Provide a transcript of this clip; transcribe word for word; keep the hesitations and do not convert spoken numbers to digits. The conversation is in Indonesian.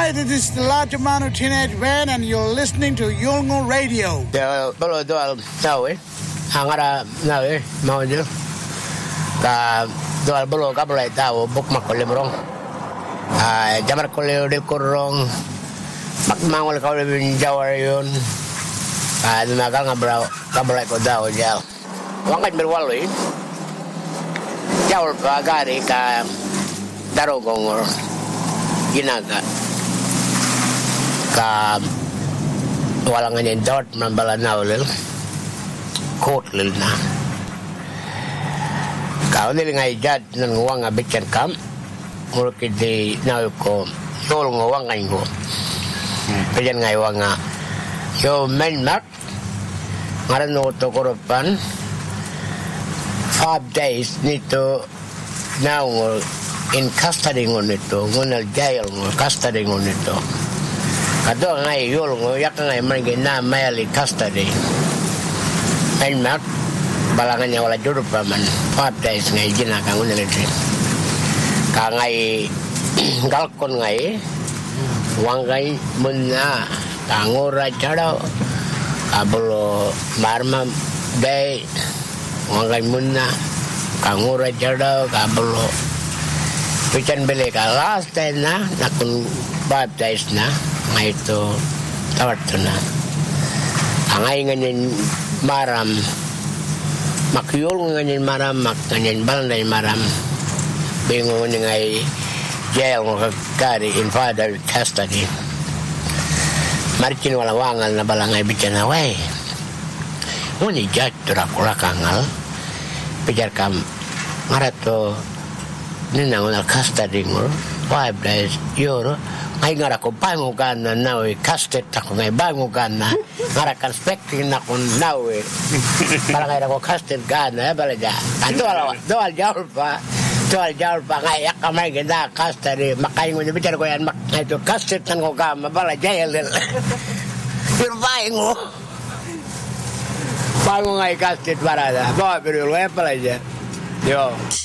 Hi, this is the Large Manu Teenage Band and you're listening to Yolngu Radio. Yo, bolo doal tahu eh, angara tahu eh, mau je. Ka doal bolo kabel tahu buk makole merong. Ah, jamar kole del korong. Mak mangol kole bin jawar yon. Ah, nagal ngabrau kabel ko tahu jauh. Wangan berwalui. Jauh bagari ka darogongor. Ginaga. Ka walang ganyan dot mambala naulil kotlil na ka onil ngay jad nan nguwang abityan kam murukid di naul ko yol nguwang ngay ko kajan ngay wanga yo menmak ngaran no to koropan five days nito now in custody ngunito ngunal jail ngun custody ngunito Kado ngay yul ngo yak ngay mangi na mayali custody. And mak balangan niya wala juro pa man. Five days ngay gina kang unilitri. Ka ngay galkon ngay wangay muna kangura chado kabulo marma day wangay muna kangura chado kabulo pican beli ka last day na nakun five days na ngay ito tawat na angay ngayon maram makyul ngayon maram mak ngayon balanday maram bingo ngay jail ng kagari in father custody marichin wala wangal na balangay bityan na way nguni judge turakula kangal pijar kam ngarato ninang custody mo five days euro ay ngara ko bangugan na nawe kastet ako ngay bangugan na ngara kan spekting na ko nawe para ngay ako kastet gana bala ja ato ala doal jaul pa doal jaul pa ngay yak kamay ganda kastet makay ngo bicar ko yan mak ito kastet tan ko ka mabala jail pero bango bango ngay kastet para da ba pero lo pala ja yo